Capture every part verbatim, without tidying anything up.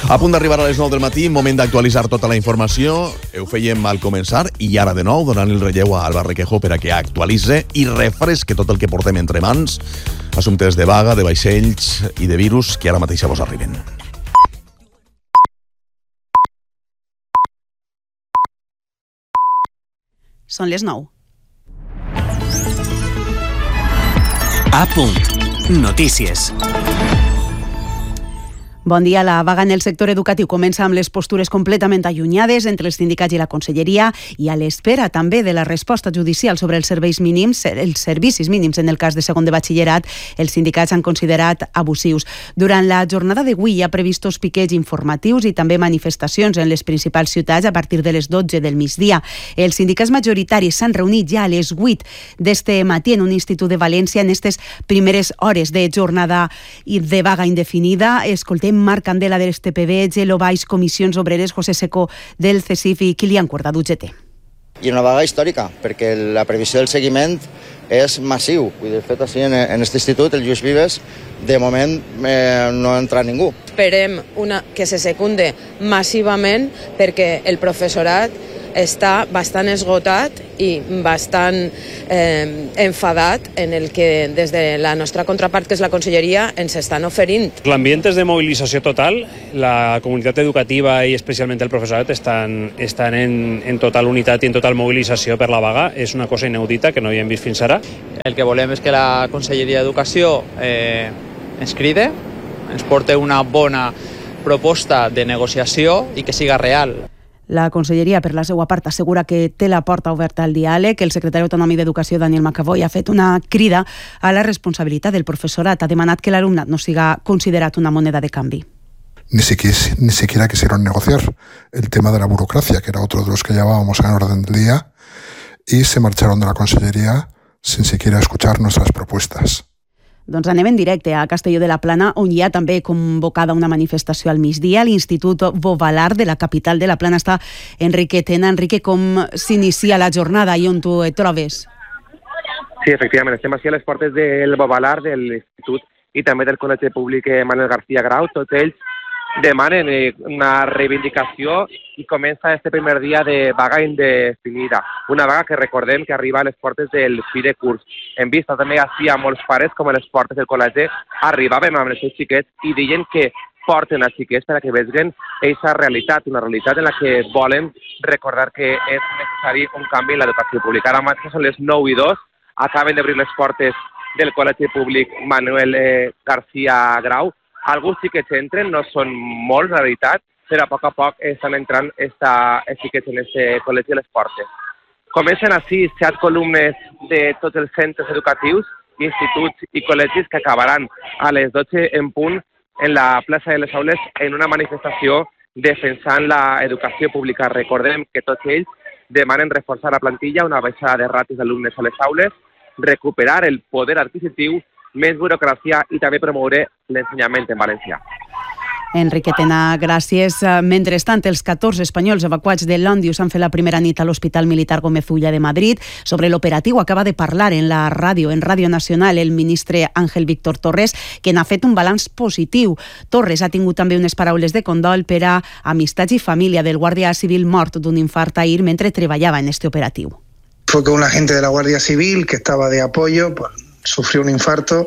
A punt d'arribar a les nou del matí, moment d'actualitzar tota la informació. Ho fèiem al començar i ara de nou donant el relleu a Alba Requejo per a que actualitze i refresque tot el que portem entre mans. Assumptes de vaga, de vaixells i de virus que ara mateix vos arriben. Són les nou. A punt. Notícies. Bon dia. La vaga en el sector educatiu comença amb les postures completament allunyades entre els sindicats i la conselleria i a l'espera també de la resposta judicial sobre els serveis mínims, els servicis mínims en el cas de segon de batxillerat, els sindicats han considerat abusius. Durant la jornada d'avui hi ha previstos piquets informatius i també manifestacions en les principals ciutats a partir de les dotze del migdia. Els sindicats majoritaris s'han reunit ja a les vuit d'este matí en un institut de València en aquestes primeres hores de jornada i de vaga indefinida. Escoltem Marc Candela de l'S P B, Gelo Baix, Comissions Obreres, José Seco del C S I F i Kilian Cuerda d'U G T. I una vaga històrica, perquè la previsió del seguiment és massiu. De fet, així, en aquest institut, el Lluís Vives, de moment eh, no entra ningú. Esperem una, que se secunde massivament perquè el professorat està bastant esgotat i bastant eh, enfadat en el que des de la nostra contrapart, que és la conselleria, ens estan oferint. L'ambient és de mobilització total. La comunitat educativa i especialment el professorat estan, estan en, en total unitat i en total mobilització per la vaga. És una cosa inaudita que no hi hem vist fins ara. El que volem és que la Conselleria d'Educació eh, ens cride, ens porti una bona proposta de negociació i que siga real. La conselleria, per la seva part, assegura que té la porta oberta al diàleg. El secretari autonòmic d'Educació, Daniel Macavoy, ha fet una crida a la responsabilitat del professorat. Ha demanat que l'alumnat no siga considerat una moneda de canvi. Ni siquiera, ni siquiera quisieron negociar el tema de la burocracia, que era otro de los que llevábamos en orden del día, y se marcharon de la conselleria sin siquiera escuchar nuestras propuestas. Doncs anem en directe a Castelló de la Plana, on hi ha també convocada una manifestació al migdia. L'Institut Bovalar de la capital de la Plana està Enrique Tena. Enrique, com s'inicia la jornada i on tu et trobes? Sí, efectivament, estem així a les portes del Bovalar, de l'Institut i també del Col·legi Públic Manuel García Grau. Tots ells demanen una reivindicació i comença este primer dia de vaga indefinida. Una vaga que recordem que arriba a les portes del fi de curs. Hem vist també així a molts pares com a les portes del col·legi arribàvem amb els seus xiquets i deien que porten els xiquets per a que vegin aquesta realitat, una realitat en la que volen recordar que és necessari un canvi en l'educació pública. Ara mateix són les nou i dos, acaben d'obrir les portes del Col·legi Públic Manuel eh, García Grau. Alguns xiquets entren, no són molts, la veritat, però a poc a poc estan entrant esta, els xiquets en aquest col·legi a les portes. Comencen així set columnes de tots els centres educatius, instituts i col·legis que acabaran a les dotze en punt en la plaça de les Aules en una manifestació defensant l'educació pública. Recordem que tots ells demanen reforçar la plantilla, una baixada de ràtios d'alumnes a les aules, recuperar el poder adquisitiu, més burocràcia i també promoure l'ensenyament en valencià. Enrique Tena, gràcies. Mentrestant, els catorze espanyols evacuats de l'Òndius han fet la primera nit a l'Hospital Militar Gómez Ulla de Madrid. Sobre l'operatiu acaba de parlar en la ràdio, en Ràdio Nacional, el ministre Ángel Víctor Torres, que n'ha fet un balanç positiu. Torres ha tingut també unes paraules de condol per a amistats i família del guàrdia civil mort d'un infart ahir mentre treballava en este operatiu. Fue que un agente de la Guardia Civil que estaba de apoyo pues, sufrió un infarto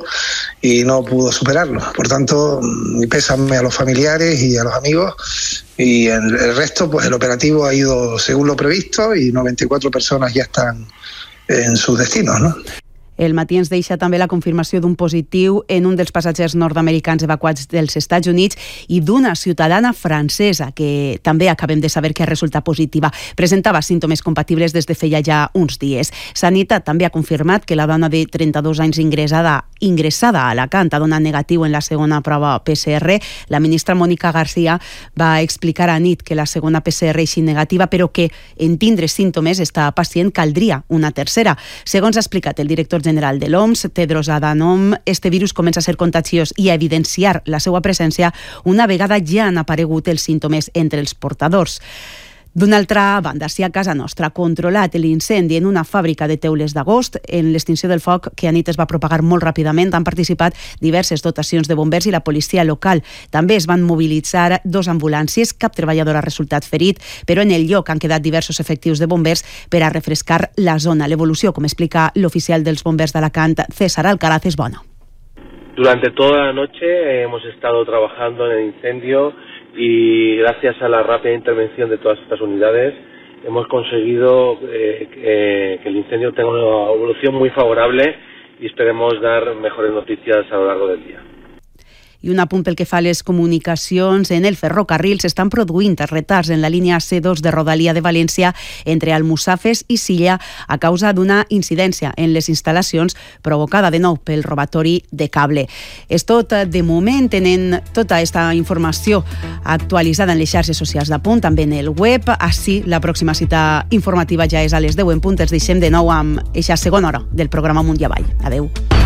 y no pudo superarlo. Por tanto, mi pésame a los familiares y a los amigos, y el, el resto, pues el operativo ha ido según lo previsto y noventa y cuatro personas ya están en sus destinos, ¿no? El matí ens deixa també la confirmació d'un positiu en un dels passatgers nord-americans evacuats dels Estats Units i d'una ciutadana francesa que també acabem de saber que ha resultat positiva. Presentava símptomes compatibles des de feia ja uns dies. Sanitat també ha confirmat que la dona de trenta-dos anys ingressada, ingressada a Alacant ha donat negatiu en la segona prova P C R. La ministra Mònica García va explicar a nit que la segona P C R així negativa, però que en tindre símptomes esta pacient caldria una tercera. Segons ha explicat el director general general de l'O M S, Tedros Adhanom, este virus comença a ser contagiós i a evidenciar la seva presència una vegada ja han aparegut els símptomes entre els portadors. D'una altra banda, si a casa nostra ha controlat l'incendi en una fàbrica de teules d'agost, en l'extinció del foc, que a nit es va propagar molt ràpidament, han participat diverses dotacions de bombers i la policia local. També es van mobilitzar dos ambulàncies, cap treballador ha resultat ferit, però en el lloc han quedat diversos efectius de bombers per a refrescar la zona. L'evolució, com explica l'oficial dels bombers d'Alacant, César Alcaraz, es bona. Durante toda la noche hemos estado trabajando en el incendio y gracias a la rápida intervención de todas estas unidades hemos conseguido eh, que, que el incendio tenga una evolución muy favorable y esperemos dar mejores noticias a lo largo del día. I un apunt pel que fa a les comunicacions. En el ferrocarril s'estan produint retards en la línia C dos de Rodalia de València entre Almussafes i Silla a causa d'una incidència en les instal·lacions provocada de nou pel robatori de cable. És tot de moment. Tenen tota aquesta informació actualitzada en les xarxes socials d'Apunt, també en el web. Així, la pròxima cita informativa ja és a les deu en punt. Els deixem de nou amb eixa segona hora del programa Amunt i Avall. Adeu.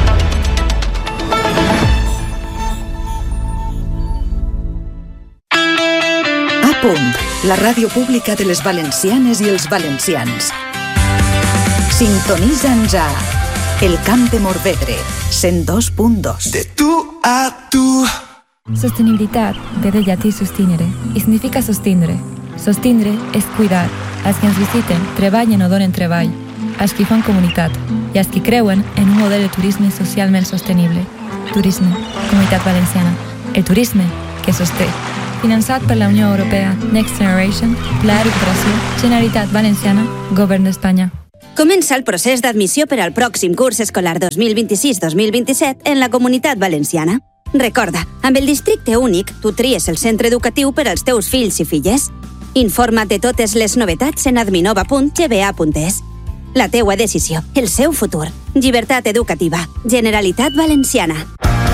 Punt, la ràdio pública de les valencianes i els valencians. Sintonitza'ns a El Camp de Morvedre, cent dos punt dos. De tu a tu. Sostenibilitat ve del llatí sustinere i significa sostindre. Sostindre és cuidar. Els que ens visiten treballen o donen treball, els que fan comunitat i els que creuen en un model de turisme socialment sostenible. Turisme, Comunitat Valenciana. El turisme que sosté. Finançat per la Unió Europea, Next Generation, Pla de Recuperació, Generalitat Valenciana, Govern d'Espanya. Comença el procés d'admissió per al pròxim curs escolar dos mil vint-i-sis dos mil vint-i-set en la Comunitat Valenciana. Recorda, amb el districte únic, tu tries el centre educatiu per als teus fills i filles. Informa't de totes les novetats en adminova punt g b a punt es. La teua decisió, el seu futur. Llibertat educativa. Generalitat Valenciana.